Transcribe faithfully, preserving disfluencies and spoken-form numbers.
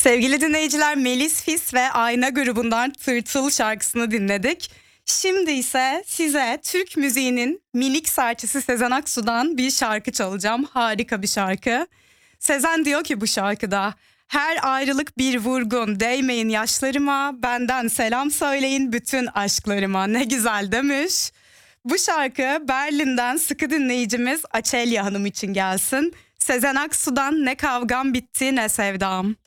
Sevgili dinleyiciler, Melis Fis ve Ayna grubundan Tırtıl şarkısını dinledik. Şimdi ise size Türk müziğinin minik serçesi Sezen Aksu'dan bir şarkı çalacağım. Harika bir şarkı. Sezen diyor ki bu şarkıda: her ayrılık bir vurgun, değmeyin yaşlarıma, benden selam söyleyin bütün aşklarıma. Ne güzel demiş. Bu şarkı Berlin'den sıkı dinleyicimiz Açelya Hanım için gelsin. Sezen Aksu'dan Ne kavgam bitti ne sevdam.